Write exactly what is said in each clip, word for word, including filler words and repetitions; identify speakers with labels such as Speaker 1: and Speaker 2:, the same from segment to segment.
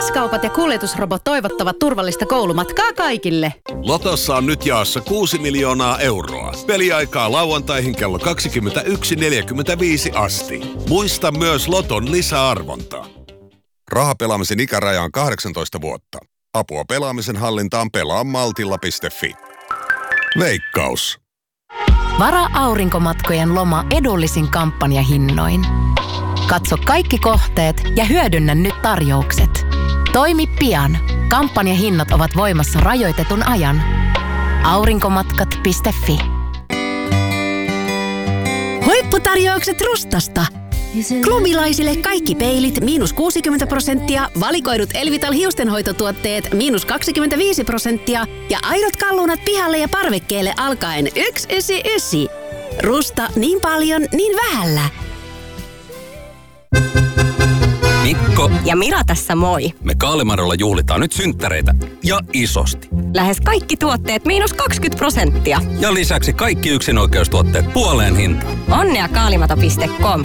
Speaker 1: S-kaupat ja kuljetusrobot toivottavat turvallista koulumatkaa kaikille.
Speaker 2: Lotossa on nyt jaossa kuusi miljoonaa euroa. Peliaikaa lauantaihin kello kaksikymmentäyksi neljäkymmentäviisi asti. Muista myös Loton lisäarvonta. Rahapelaamisen ikäraja on kahdeksantoista vuotta. Apua pelaamisen hallintaan pelaa maltilla piste fi. Veikkaus.
Speaker 1: Varaa aurinkomatkojen loma edullisin kampanjahinnoin. Katso kaikki kohteet ja hyödynnä nyt tarjoukset. Toimi pian. Kampanjahinnat ovat voimassa rajoitetun ajan. aurinkomatkat piste fi.
Speaker 3: Huipputarjoukset Rustasta. Klubilaisille kaikki peilit miinus kuusikymmentä prosenttia, valikoidut Elvital hiustenhoitotuotteet miinus kaksikymmentäviisi prosenttia ja aidot kalluunat pihalle ja parvekkeelle alkaen yksi yhdeksänkymmentäyhdeksän. Rusta niin paljon, niin vähällä.
Speaker 4: Mikko
Speaker 5: ja Mira tässä moi.
Speaker 4: Me Kaalimarolla juhlitaan nyt synttäreitä ja isosti.
Speaker 5: Lähes kaikki tuotteet miinus kaksikymmentä prosenttia.
Speaker 4: Ja lisäksi kaikki yksinoikeustuotteet puoleen hintaan.
Speaker 5: Onnea kaalimato piste com.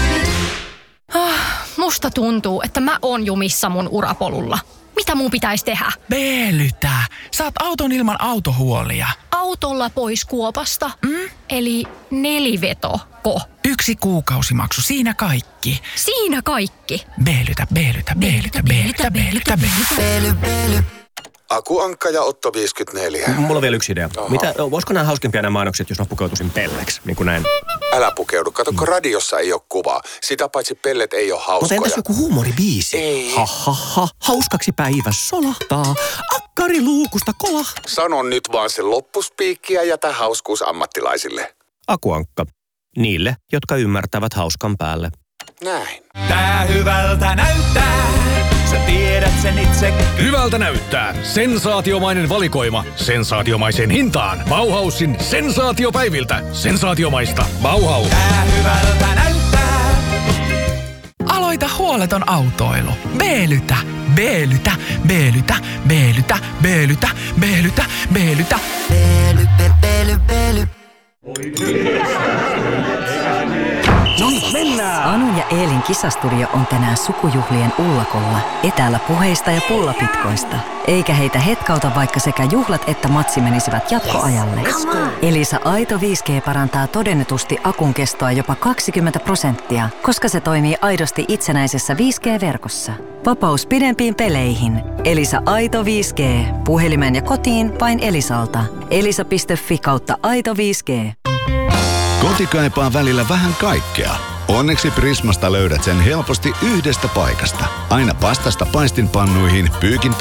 Speaker 6: Ah, musta tuntuu, että mä oon jumissa mun urapolulla. Mitä mun pitäisi tehdä?
Speaker 7: Veelytä. Saat auton ilman autohuolia.
Speaker 6: Autolla pois kuopasta? Mm? Eli nelivetoko?
Speaker 7: Yksi kuukausimaksu, siinä kaikki.
Speaker 6: Siinä kaikki?
Speaker 7: Veelytä, veelytä, veelytä, veelytä, veelytä, veelytä.
Speaker 8: Aku Ankka ja Otto viisikymmentäneljä.
Speaker 9: Mulla on vielä yksi idea. Mitä, voisiko nämä hauskimpia nämä mainokset, jos mä pukeutuisin pelleksi? Niin kuin näin.
Speaker 8: Älä pukeudu. Kato, kun radiossa ei ole kuvaa. Sitä paitsi pellet ei ole hauskoja.
Speaker 9: Mutta entäs joku huumoribiisi?
Speaker 8: Ei.
Speaker 9: Ha, ha, ha. Hauskaksi päivä solahtaa. Akkari luukusta kolahtaa.
Speaker 8: Sano nyt vaan se loppuspiikki ja jätä hauskuus ammattilaisille.
Speaker 9: Aku Ankka. Niille, jotka ymmärtävät hauskan päälle.
Speaker 8: Näin.
Speaker 10: Tää hyvältä näyttää. Sä tiedät sen itse.
Speaker 11: Hyvältä näyttää. Sensaatiomainen valikoima. Sensaatiomaiseen hintaan. Bauhausin sensaatiopäiviltä. Sensaatiomaista. Bauhaus.
Speaker 10: Tää hyvältä näyttää.
Speaker 7: Aloita huoleton autoilu. Veelytä, veelytä, veelytä, veelytä, veelytä, veelytä, veelytä.
Speaker 12: Veely, veely, veely.
Speaker 13: No niin, mennään!
Speaker 14: Anu ja Eelin kisastudio on tänään sukujuhlien ullakolla, etäällä puheista ja pullapitkoista. Eikä heitä hetkauta, vaikka sekä juhlat että matsi menisivät jatkoajalle.
Speaker 12: Yes,
Speaker 14: Elisa Aito viisi G parantaa todennetusti akun kestoa jopa kaksikymmentä prosenttia, koska se toimii aidosti itsenäisessä viisi G-verkossa. Vapaus pidempiin peleihin. Elisa Aito viisi G. Puhelimeen ja kotiin vain Elisalta. elisa piste fi kautta aito viisi G.
Speaker 15: Koti kaipaa välillä vähän kaikkea. Onneksi Prismasta löydät sen helposti yhdestä paikasta. Aina pastasta paistinpannuihin, pyykin